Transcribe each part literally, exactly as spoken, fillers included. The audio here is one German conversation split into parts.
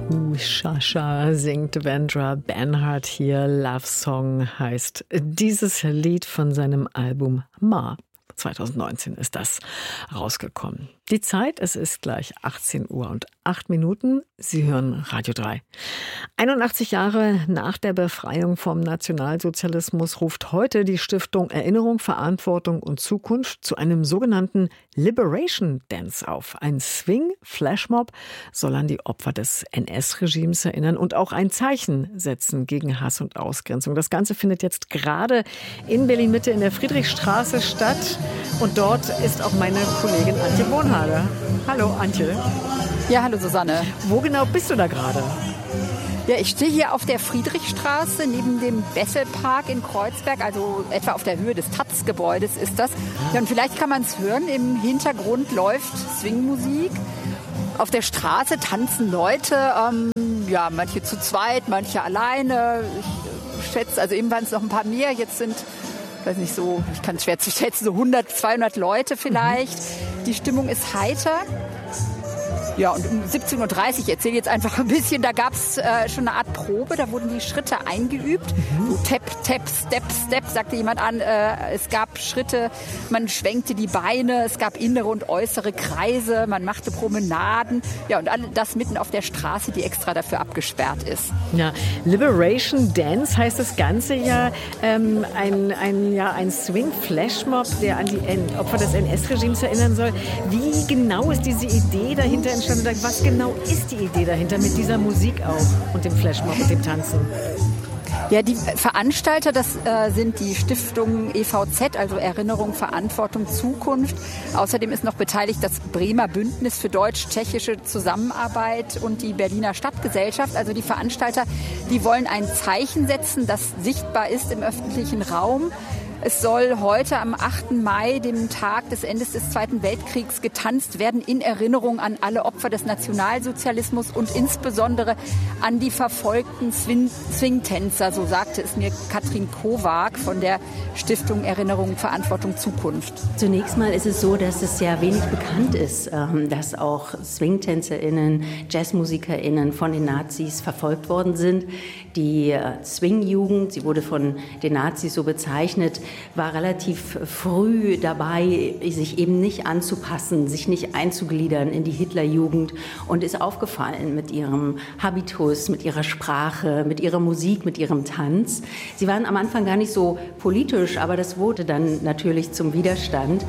Hu Shasha singt Vendra Banhart hier. Love Song heißt dieses Lied von seinem Album Ma. zwanzig neunzehn ist das rausgekommen. Die Zeit, es ist gleich achtzehn Uhr und acht Minuten. Sie hören Radio drei. einundachtzig Jahre nach der Befreiung vom Nationalsozialismus ruft heute die Stiftung Erinnerung, Verantwortung und Zukunft zu einem sogenannten Liberation Dance auf. Ein Swing-Flashmob soll an die Opfer des N S-Regimes erinnern und auch ein Zeichen setzen gegen Hass und Ausgrenzung. Das Ganze findet jetzt gerade in Berlin-Mitte in der Friedrichstraße statt. Und dort ist auch meine Kollegin Antje Bohnhage. Hallo Antje. Ja, hallo Susanne. Wo genau bist du da gerade? Ja, ich stehe hier auf der Friedrichstraße neben dem Besselpark in Kreuzberg, also etwa auf der Höhe des Taz-Gebäudes ist das. Ja, und vielleicht kann man es hören, im Hintergrund läuft Swingmusik. Auf der Straße tanzen Leute, ähm, ja, manche zu zweit, manche alleine. Ich schätze, also eben waren es noch ein paar mehr, jetzt sind... weiß nicht, so, ich kann es schwer zu schätzen, so hundert, zweihundert Leute vielleicht. Mhm. Die Stimmung ist heiter. Ja, und um siebzehn Uhr dreißig, ich erzähle jetzt einfach ein bisschen, da gab es äh, schon eine Art Probe, da wurden die Schritte eingeübt. Mhm. So Tap, Tap, Step, Step, sagte jemand an. Äh, es gab Schritte, man schwenkte die Beine, es gab innere und äußere Kreise, man machte Promenaden. Ja, und all das mitten auf der Straße, die extra dafür abgesperrt ist. Ja, Liberation Dance heißt das Ganze ja, ähm, ein, ein, ja, ein Swing-Flashmob, der an die Opfer des N S-Regimes erinnern soll. Wie genau ist diese Idee dahinter entstanden? Was genau ist die Idee dahinter mit dieser Musik auch und dem Flashmob und dem Tanzen? Ja, die Veranstalter, das äh, sind die Stiftung E V Z, also Erinnerung, Verantwortung, Zukunft. Außerdem ist noch beteiligt das Bremer Bündnis für deutsch-tschechische Zusammenarbeit und die Berliner Stadtgesellschaft. Also die Veranstalter, die wollen ein Zeichen setzen, das sichtbar ist im öffentlichen Raum. Es soll heute am achten Mai, dem Tag des Endes des Zweiten Weltkriegs, getanzt werden in Erinnerung an alle Opfer des Nationalsozialismus und insbesondere an die verfolgten Swing- Swing-Tänzer, so sagte es mir Katrin Kowak von der Stiftung Erinnerung, Verantwortung, Zukunft. Zunächst mal ist es so, dass es ja wenig bekannt ist, dass auch SwingtänzerInnen, JazzmusikerInnen von den Nazis verfolgt worden sind. Die Swing-Jugend, sie wurde von den Nazis so bezeichnet, war relativ früh dabei, sich eben nicht anzupassen, sich nicht einzugliedern in die Hitlerjugend und ist aufgefallen mit ihrem Habitus, mit ihrer Sprache, mit ihrer Musik, mit ihrem Tanz. Sie waren am Anfang gar nicht so politisch, aber das wurde dann natürlich zum Widerstand.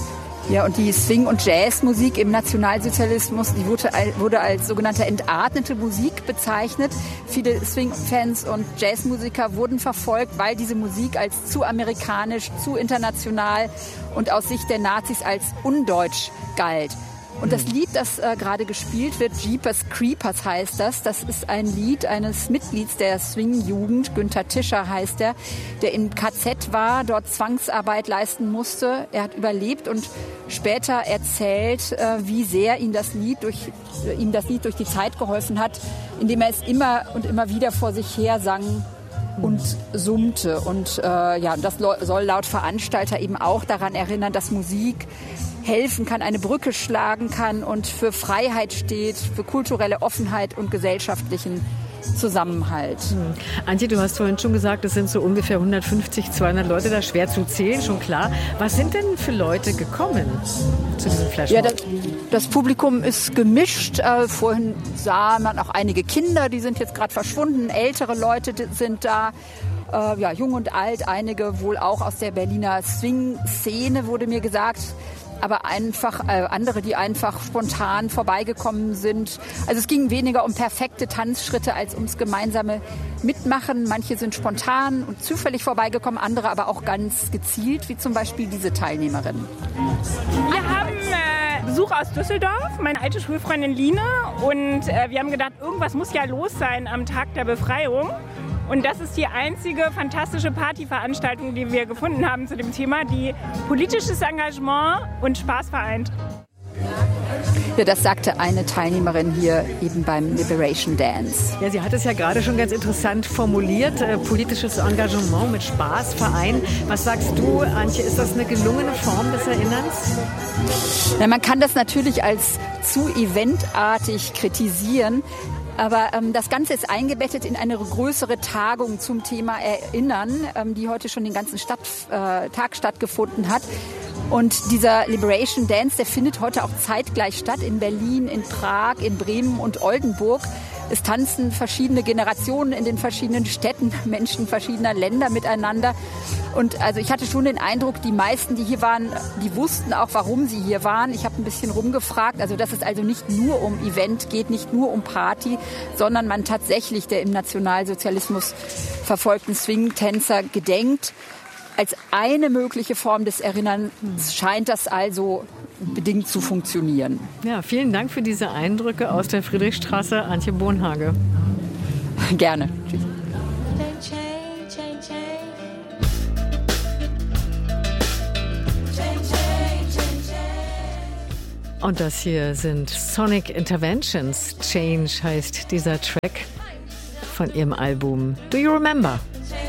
Ja, und die Swing- und Jazzmusik im Nationalsozialismus, die wurde, wurde als sogenannte entartete Musik bezeichnet. Viele Swing-Fans und Jazzmusiker wurden verfolgt, weil diese Musik als zu amerikanisch, zu international und aus Sicht der Nazis als undeutsch galt. Und das Lied, das äh, gerade gespielt wird, Jeepers Creepers heißt das. Das ist ein Lied eines Mitglieds der Swing-Jugend, Günther Tischer heißt er, der im K Z war, dort Zwangsarbeit leisten musste. Er hat überlebt und später erzählt, äh, wie sehr ihm das Lied durch, äh, ihm das Lied durch die Zeit geholfen hat, indem er es immer und immer wieder vor sich her sang und summte. Und äh, ja, das soll laut Veranstalter eben auch daran erinnern, dass Musik helfen kann, eine Brücke schlagen kann und für Freiheit steht, für kulturelle Offenheit und gesellschaftlichen Zusammenhalt. Hm. Antje, du hast vorhin schon gesagt, es sind so ungefähr hundertfünfzig, zweihundert Leute, da schwer zu zählen, schon klar. Was sind denn für Leute gekommen zu diesem Flashmob? Ja, das, das Publikum ist gemischt. Äh, vorhin sah man auch einige Kinder, die sind jetzt gerade verschwunden. Ältere Leute sind da. Äh, ja, jung und alt, einige wohl auch aus der Berliner Swing-Szene, wurde mir gesagt. Aber einfach äh, andere, die einfach spontan vorbeigekommen sind. Also es ging weniger um perfekte Tanzschritte als ums gemeinsame Mitmachen. Manche sind spontan und zufällig vorbeigekommen, andere aber auch ganz gezielt, wie zum Beispiel diese Teilnehmerin. Wir haben äh, Besuch aus Düsseldorf, meine alte Schulfreundin Line. Und äh, wir haben gedacht, irgendwas muss ja los sein am Tag der Befreiung. Und das ist die einzige fantastische Partyveranstaltung, die wir gefunden haben zu dem Thema, die politisches Engagement und Spaß vereint. Ja, das sagte eine Teilnehmerin hier eben beim Liberation Dance. Ja, sie hat es ja gerade schon ganz interessant formuliert. Äh, politisches Engagement mit Spaß vereinen. Was sagst du, Antje, ist das eine gelungene Form des Erinnerns? Na, man kann das natürlich als zu eventartig kritisieren. Aber ähm, das Ganze ist eingebettet in eine größere Tagung zum Thema Erinnern, ähm, die heute schon den ganzen Stadt, äh, Tag stattgefunden hat. Und dieser Liberation Dance, der findet heute auch zeitgleich statt in Berlin, in Prag, in Bremen und Oldenburg. Es tanzen verschiedene Generationen in den verschiedenen Städten, Menschen verschiedener Länder miteinander. Und also ich hatte schon den Eindruck, die meisten, die hier waren, die wussten auch, warum sie hier waren. Ich habe ein bisschen rumgefragt, also dass es also nicht nur um Event geht, nicht nur um Party, sondern man tatsächlich der im Nationalsozialismus verfolgten Swing-Tänzer gedenkt. Als eine mögliche Form des Erinnerns scheint das also bedingt zu funktionieren. Ja, vielen Dank für diese Eindrücke aus der Friedrichstraße, Antje Bohnhage. Gerne. Tschüss. Und das hier sind Sonic Interventions. Change heißt dieser Track von ihrem Album Do You Remember?